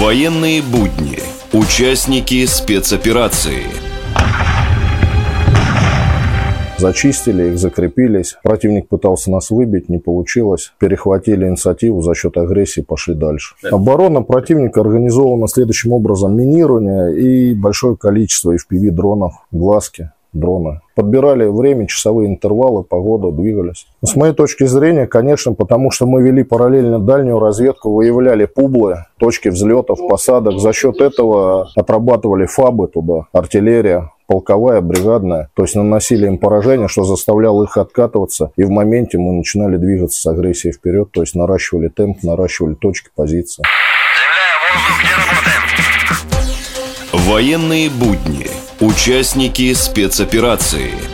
Военные будни. Участники спецоперации. Зачистили их, закрепились. Противник пытался нас выбить, не получилось. Перехватили инициативу, за счет агрессии пошли дальше. Оборона противника организована следующим образом. Минирование и большое количество FPV-дронов, глазки, дроны. Подбирали время, часовые интервалы, погоду, двигались. Но с моей точки зрения, конечно, потому что мы вели параллельно дальнюю разведку, выявляли публы, точки взлетов, посадок. За счет этого отрабатывали фабы туда, артиллерия, полковая, бригадная. То есть наносили им поражение, что заставляло их откатываться. И в моменте мы начинали двигаться с агрессией вперед. То есть наращивали темп, наращивали точки, позиции. Военные будни. Участники спецоперации.